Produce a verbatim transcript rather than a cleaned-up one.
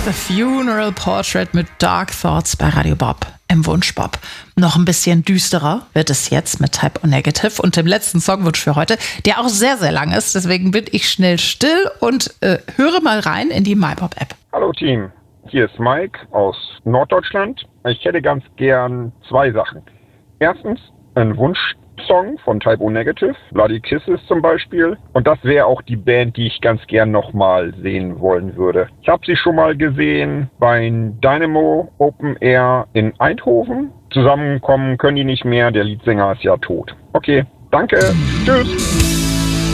The Funeral Portrait mit Dark Thoughts bei Radio Bob im Wunschbob. Noch ein bisschen düsterer wird es jetzt mit Type O Negative und dem letzten Songwunsch für heute, der auch sehr, sehr lang ist. Deswegen bin ich schnell still und äh, höre mal rein in die MyBob-App. Hallo Team, hier ist Mike aus Norddeutschland. Ich hätte ganz gern zwei Sachen. Erstens ein Wunschsong von Type O Negative, Bloody Kisses zum Beispiel. Und das wäre auch die Band, die ich ganz gern nochmal sehen wollen würde. Ich habe sie schon mal gesehen bei Dynamo Open Air in Eindhoven. Zusammenkommen können die nicht mehr, der Leadsänger ist ja tot. Okay, danke, tschüss.